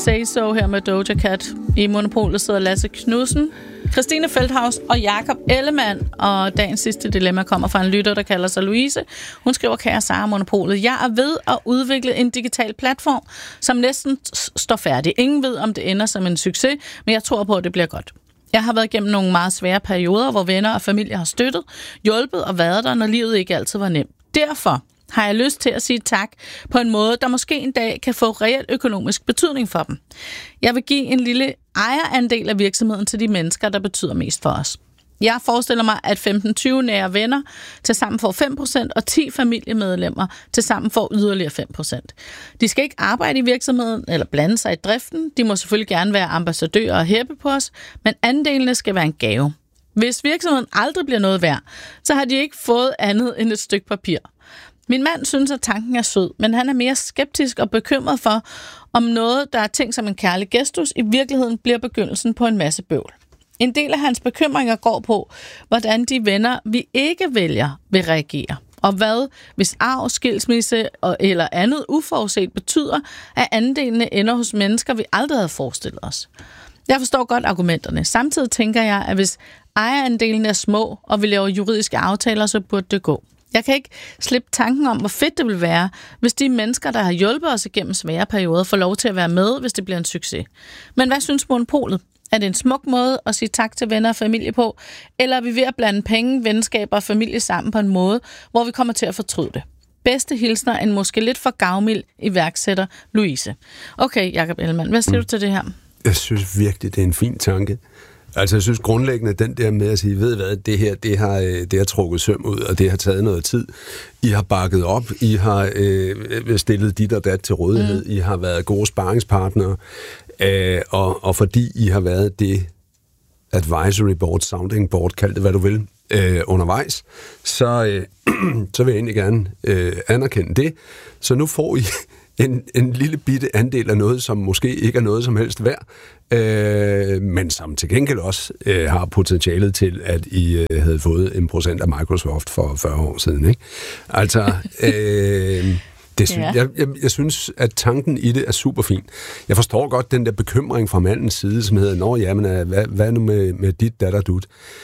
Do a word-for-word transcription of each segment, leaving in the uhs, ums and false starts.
Say So her med Doja Cat. I Monopolet sidder Lasse Knudsen, Christine Feldhaus og Jakob Ellemann. Og dagens sidste dilemma kommer fra en lytter, der kalder sig Louise. Hun skriver, kære Sara Monopolet, jeg er ved at udvikle en digital platform, som næsten står færdig. Ingen ved, om det ender som en succes, men jeg tror på, at det bliver godt. Jeg har været igennem nogle meget svære perioder, hvor venner og familie har støttet, hjulpet og været der, når livet ikke altid var nemt. Derfor har jeg lyst til at sige tak på en måde, der måske en dag kan få reel økonomisk betydning for dem. Jeg vil give en lille ejerandel af virksomheden til de mennesker, der betyder mest for os. Jeg forestiller mig, at femten til tyve nære venner til sammen får fem procent, og ti familiemedlemmer til sammen får yderligere fem procent. De skal ikke arbejde i virksomheden eller blande sig i driften. De må selvfølgelig gerne være ambassadører og hæppe på os, men andelene skal være en gave. Hvis virksomheden aldrig bliver noget værd, så har de ikke fået andet end et stykke papir. Min mand synes, at tanken er sød, men han er mere skeptisk og bekymret for, om noget, der er tænkt som en kærlig gestus, i virkeligheden bliver begyndelsen på en masse bøvl. En del af hans bekymringer går på, hvordan de venner, vi ikke vælger, vil reagere. Og hvad, hvis arv, skilsmisse eller andet uforudset betyder, at andelene ender hos mennesker, vi aldrig havde forestillet os. Jeg forstår godt argumenterne. Samtidig tænker jeg, at hvis ejerandelene er små, og vi laver juridiske aftaler, så burde det gå. Jeg kan ikke slippe tanken om, hvor fedt det vil være, hvis de mennesker, der har hjulpet os igennem svære perioder, får lov til at være med, hvis det bliver en succes. Men hvad synes Monopolet? Er det en smuk måde at sige tak til venner og familie på? Eller er vi ved at blande penge, venskaber og familie sammen på en måde, hvor vi kommer til at fortryde det? Bedste hilsner en måske lidt for gavmild iværksætter Louise. Okay, Jakob Ellemann, hvad siger mm. du til det her? Jeg synes virkelig, det er en fin tanke. Altså, jeg synes grundlæggende, den der med at sige, ved hvad, det her, det har, det har trukket søm ud, og det har taget noget tid. I har bakket op, I har øh, stillet dit og dat til rådighed, mm. I har været gode sparringspartnere, øh, og, og fordi I har været det advisory board, sounding board, kald det hvad du vil, øh, undervejs, så, øh, så vil jeg egentlig gerne øh, anerkende det. Så nu får I en, en lille bitte andel af noget, som måske ikke er noget som helst værd, øh, men som til gengæld også øh, har potentialet til, at I øh, havde fået en procent af Microsoft for fyrre år siden. Ikke? Altså, øh, det sy- ja. jeg, jeg, jeg synes, at tanken i det er super fin. Jeg forstår godt den der bekymring fra mandens side, som hedder, nå jamen, hvad, hvad nu med, med dit datter dut?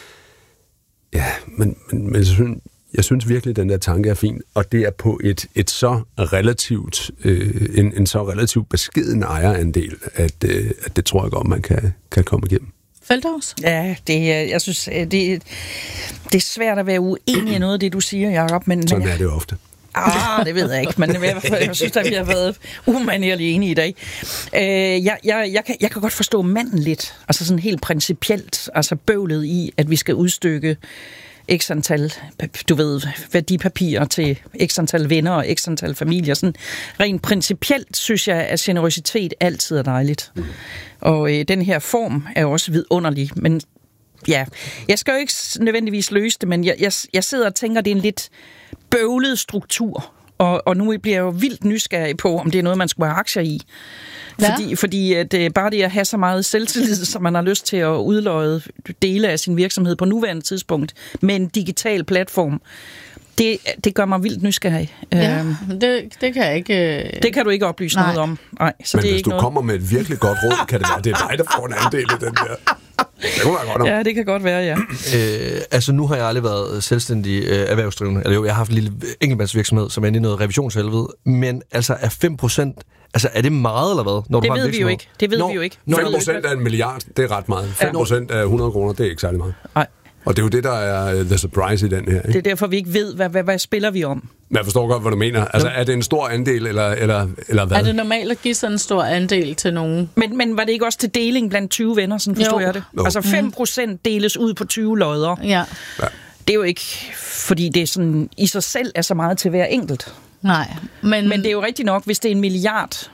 Ja, men, men, men jeg synes, Jeg synes virkelig, at den der tanke er fin, og det er på et, et så relativt, øh, en, en så relativt beskeden ejerandel, at, øh, at det tror jeg godt, man kan, kan komme igennem. Feldhaus? Ja, det, jeg synes, det, det er svært at være uenig i noget af det, du siger, Jacob. Men, Sådan men, er det jo ofte. Ah, det ved jeg ikke, men jeg, jeg synes, at vi har været umanerligt enige i dag. Øh, jeg, jeg, jeg, kan, jeg kan godt forstå manden lidt, altså sådan helt principielt, altså bøvlet i, at vi skal udstykke x antal, du ved, værdipapirer til x antal venner og x antal familier. Sådan rent principielt synes jeg, at generøsitet altid er dejligt. Mm. Og øh, den her form er også vidunderlig, men ja, jeg skal jo ikke nødvendigvis løse det, men jeg, jeg, jeg sidder og tænker, at det er en lidt bøvlet struktur. Og, og nu bliver jeg jo vildt nysgerrig på, om det er noget, man skulle have aktier i. Ja. Fordi, fordi at, øh, bare det at have så meget selvtillid, som man har lyst til at udløje dele af sin virksomhed på nuværende tidspunkt med en digital platform, det, det gør mig vildt nysgerrig. Ja, øhm, det, det kan jeg ikke... Øh... Det kan du ikke oplyse Nej. noget om. Nej, så Men det er hvis ikke du noget... kommer med et virkelig godt råd, kan det være, det er dig, der får en andel i den der. Det kunne være godt om. Ja, det kan godt være, ja. Øh, altså, nu har jeg aldrig været selvstændig øh, erhvervsdrivende. Eller jo, jeg har haft en lille enkeltmandsvirksomhed, som er inde i noget revisionshelvede. Men altså, er fem procent... Altså, er det meget, eller hvad? Når det du ved har vi jo ikke. Det ved Nå, vi jo ikke. fem procent af en milliard, det er ret meget. fem procent af hundrede kroner, det er ikke særlig meget. Nej. Og det er jo det, der er the surprise i den her. Ikke? Det er derfor, vi ikke ved, hvad, hvad, hvad spiller vi om. Men jeg forstår godt, hvad du mener. Altså, er det en stor andel, eller, eller, eller hvad? Er det normalt at give sådan en stor andel til nogen? Men, men var det ikke også til deling blandt tyve venner, sådan forstår jo. jeg det? Jo. Altså fem procent deles ud på tyve lodder. Ja. ja. Det er jo ikke, fordi det er sådan, i sig selv er så meget til hver enkelt. Nej. Men, men det er jo rigtigt nok, hvis det er en milliard,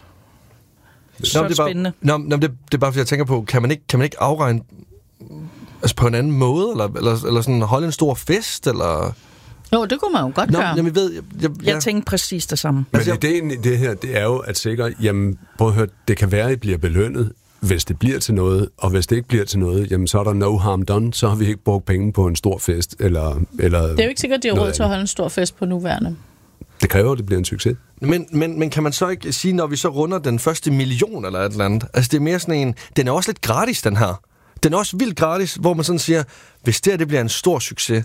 så nå, er det spændende. Bare, nå, nå, det, det er bare, fordi jeg tænker på, kan man ikke, kan man ikke afregne altså på en anden måde, eller, eller, eller sådan holde en stor fest, eller... Jo, det kunne man jo godt Nå, gøre. Jamen, ved, jeg, jeg, jeg, jeg tænkte præcis det samme. Men ideen i det her, det er jo at sikre, jamen, prøv at høre, det kan være, at I bliver belønnet, hvis det bliver til noget, og hvis det ikke bliver til noget, jamen, så er der no harm done, så har vi ikke brugt penge på en stor fest, eller... eller det er jo ikke sikkert, at de har råd til at holde en stor fest på nuværende. Det kræver, at det bliver en succes. Men, men, men kan man så ikke sige, når vi så runder den første million eller et eller andet, altså det er mere sådan en, den er også lidt gratis, den her. Den er også vildt gratis, hvor man sådan siger, hvis det her det bliver en stor succes,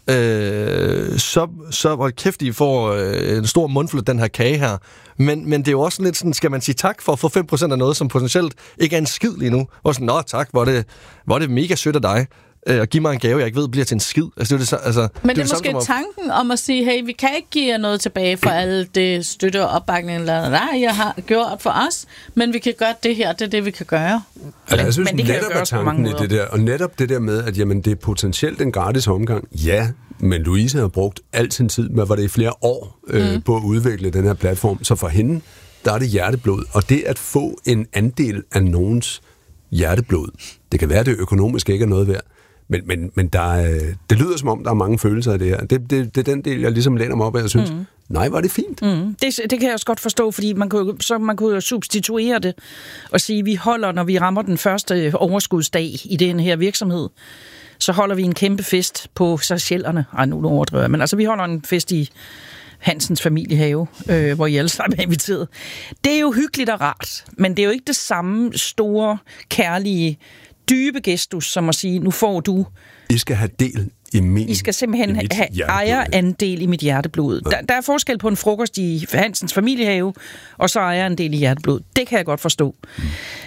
øh, så, så hvor kæft, I får øh, en stor mundfuld af den her kage her. Men, men det er jo også lidt sådan, skal man sige tak for at få fem procent af noget, som potentielt ikke er en skid lige nu. Og sådan, nå tak, hvor er det, hvor er det mega sødt af dig. Og give mig en gave, jeg ikke ved, bliver til en skid. Altså, det er det, altså, Men det er, det måske samme, tanken om at sige, hey, vi kan ikke give jer noget tilbage for alt det støtte og opbakning, eller nej, jeg har gjort for os, men vi kan gøre det her, det er det, vi kan gøre. Altså, jeg synes men det kan netop jo er gøres på tanken mange i måder. det der, og netop det der med, at jamen, det er potentielt en gratis omgang, ja, men Louise har brugt al sin tid, hvad var det i flere år, øh, mm. på at udvikle den her platform, så for hende, der er det hjerteblod, og det at få en andel af nogens hjerteblod, det kan være, at det økonomisk ikke er noget værd, Men, men, men der er, det lyder som om, der er mange følelser af det her. Det, det, det er den del, jeg ligesom læner mig op af, og synes, mm. nej, var det fint. Mm. Det, det kan jeg også godt forstå, fordi man kunne, så man kunne jo substituere det og sige, at vi holder, når vi rammer den første overskudsdag i den her virksomhed, så holder vi en kæmpe fest på Seychellerne. Ej, nu overdriver jeg, men altså, vi holder en fest i Hansens familiehave, øh, hvor I alle sammen er inviteret. Det er jo hyggeligt og rart, men det er jo ikke det samme store, kærlige, dybe gestus, som at sige, nu får du... I skal have del i min... I skal simpelthen have ejerandel i mit hjerteblod. Ja. Der, der er forskel på en frokost i Hansens familiehave, og så ejerandel i hjerteblod. Det kan jeg godt forstå. Mm.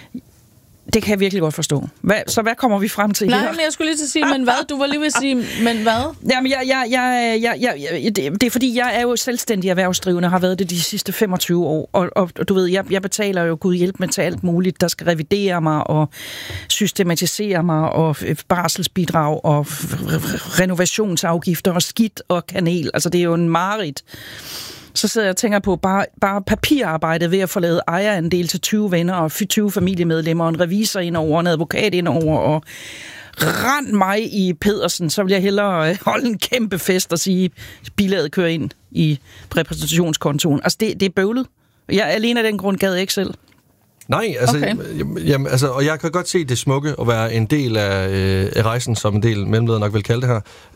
Det kan jeg virkelig godt forstå. Hvad, så hvad kommer vi frem til Nej, her? men jeg skulle lige til at sige, men hvad? Du var lige ved at sige, men hvad? Jamen, jeg, jeg, jeg, jeg, jeg, jeg, det, det er fordi, jeg er jo selvstændig erhvervsdrivende og har været det de sidste femogtyve år. Og, og, og du ved, jeg, jeg betaler jo Gud hjælp med til alt muligt, der skal revidere mig og systematisere mig og barselsbidrag og renovationsafgifter og skidt og kanel. Altså, det er jo en mareridt. Så sidder jeg og tænker på bare, bare papirarbejdet ved at få lavet ejerandel til tyve venner og tyve familiemedlemmer og en revisor indover, en advokat indover og rend mig i Pedersen, så vil jeg hellere holde en kæmpe fest og sige, bilaget kører ind i repræsentationskontoen. Altså det, det er bøvlet. Jeg alene af den grund gad jeg ikke selv. Nej, altså, okay. jamen, altså, og jeg kan godt se det smukke at være en del af, øh, af rejsen, som en del mellemleder nok vil kalde det her.